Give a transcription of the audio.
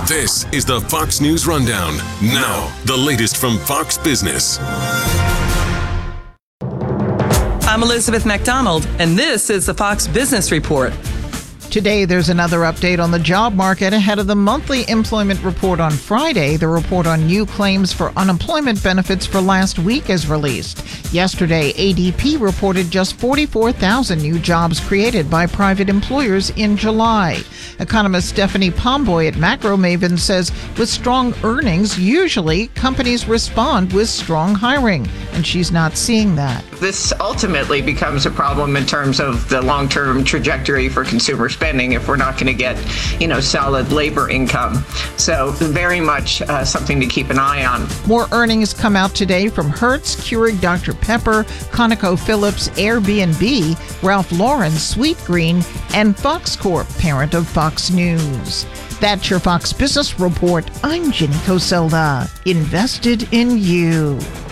This is the Fox News Rundown. Now, the latest from Fox Business. I'm Elizabeth McDonald, and this is the Fox Business Report. Today, there's another update on the job market ahead of the monthly employment report on Friday. The report on new claims for unemployment benefits for last week is released. Yesterday, ADP reported just 44,000 new jobs created by private employers in July. Economist Stephanie Pomboy at Macro Maven says with strong earnings, usually companies respond with strong hiring, and she's not seeing that. This ultimately becomes a problem in terms of the long-term trajectory for consumer spending if we're not going to get, solid labor income. So very much something to keep an eye on. More earnings come out today from Hertz, Keurig Dr. Pepper, ConocoPhillips, Airbnb, Ralph Lauren, Sweetgreen, and Fox Corp, parent of Fox News. That's your Fox Business Report. I'm Jenny Coselda. Invested in you.